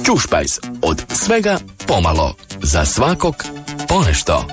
Čušpajz, od svega pomalo, za svakog ponešto.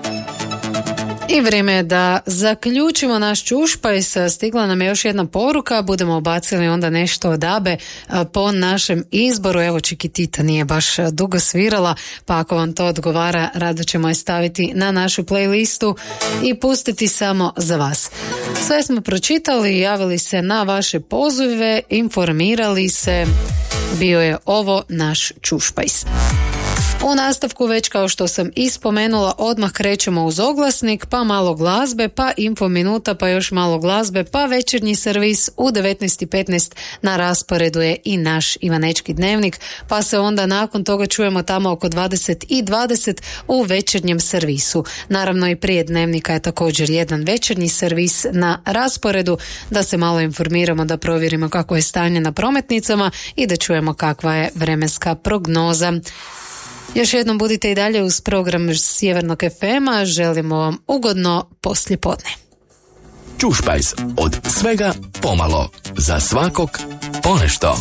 I vrijeme je da zaključimo naš čušpajz. Stigla nam je još jedna poruka, budemo ubacili onda nešto od ABBE po našem izboru. Evo, Čikitita nije baš dugo svirala, pa ako vam to odgovara, rado ćemo je staviti na našu playlistu i pustiti samo za vas. Sve smo pročitali, javili se na vaše pozive, informirali se, bio je ovo naš čušpajz. U nastavku, već kao što sam ispomenula, odmah krećemo uz oglasnik, pa malo glazbe, pa info minuta, pa još malo glazbe, pa večernji servis. U 19:15 na rasporedu je i naš Ivanečki dnevnik, pa se onda nakon toga čujemo tamo oko 20:20 u večernjem servisu. Naravno i prije dnevnika je također jedan večernji servis na rasporedu, da se malo informiramo, da provjerimo kako je stanje na prometnicama i da čujemo kakva je vremenska prognoza. Još jednom budite i dalje uz program Sjevernog FM-a, želimo vam ugodno poslijepodne. Čušpajz, od svega pomalo, za svakog ponešto.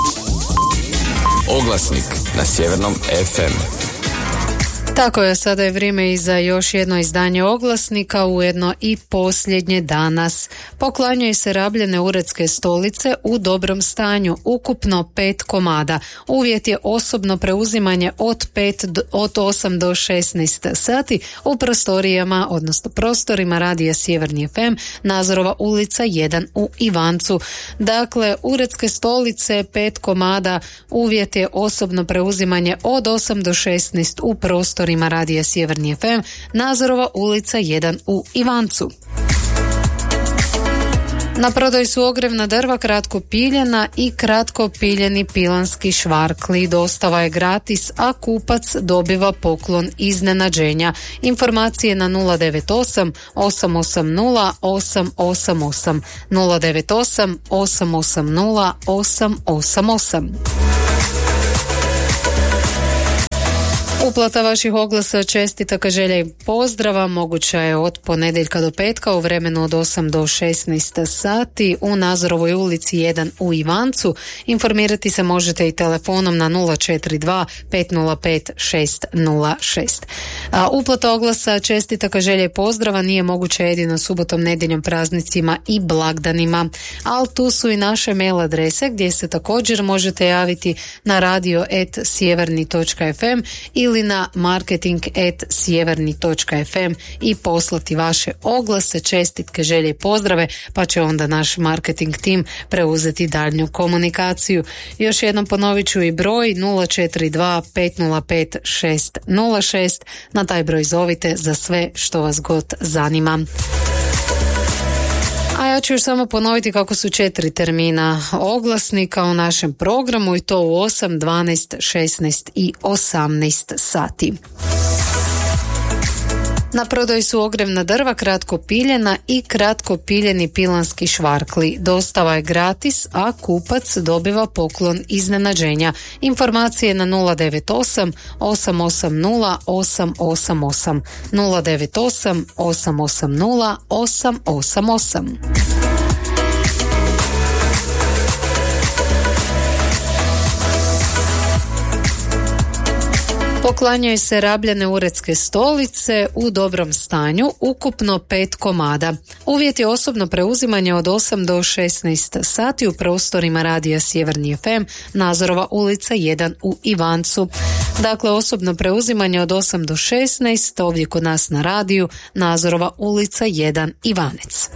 Oglasnik na Sjevernom FM. Tako je, sada je vrijeme i za još jedno izdanje oglasnika, ujedno i posljednje danas. Poklanjaju se rabljene uredske stolice u dobrom stanju, ukupno 5 komada. Uvjet je osobno preuzimanje od 8 do 16 sati u prostorijama, odnosno prostorima radija Sjeverni FM, Nazorova ulica 1 u Ivancu. Dakle, uredske stolice 5 komada, uvjet je osobno preuzimanje od 8 do 16 u prostorima radija Sjeverni FM, Nazorova ulica 1 u Ivancu. Na prodaju su ogrevna drva, kratko piljena i kratko piljeni pilanski švarkli. Dostava je gratis, a kupac dobiva poklon iznenađenja. Informacije na 098 880 888 098 880 888. Uplata vaših oglasa, čestitaka, želja i pozdrava moguća je od ponedjeljka do petka u vremenu od 8 do 16 sati u Nazorovoj ulici 1 u Ivancu. Informirati se možete i telefonom na 042 505 606. Uplata oglasa, čestitaka, želja i pozdrava nije moguća jedino subotom, nedjeljom, praznicima i blagdanima, ali tu su i naše mail adrese gdje se također možete javiti na radio@sjeverni.fm ili na marketing@sjeverni.fm i poslati vaše oglase, čestitke, želje i pozdrave, pa će onda naš marketing tim preuzeti daljnju komunikaciju. Još jednom ponovit ću i broj 042 505 606. Na taj broj zovite za sve što vas god zanima. A ja ću još samo ponoviti kako su 4 termina oglasnika u našem programu i to u 8, 12, 16 i 18 sati. Na prodaju su ogrevna drva, kratko piljena i kratko piljeni pilanski švarkli. Dostava je gratis, a kupac dobiva poklon iznenađenja. Informacije na 098 880 888 098 880 888. Poklanjaju se rabljene uredske stolice u dobrom stanju, ukupno 5 komada. Uvjet je osobno preuzimanje od 8 do 16 sati u prostorima radija Sjeverni FM, Nazorova ulica 1 u Ivancu. Dakle, osobno preuzimanje od 8 do 16 ovdje kod nas na radiju, Nazorova ulica 1 Ivanec.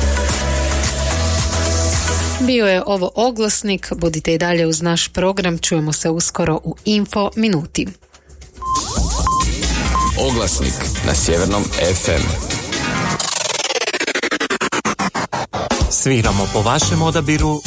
Bio je ovo oglasnik, budite i dalje uz naš program, čujemo se uskoro u Info minuti. Oglasnik na Sjevernom FM. Sviramo po vašem odabiru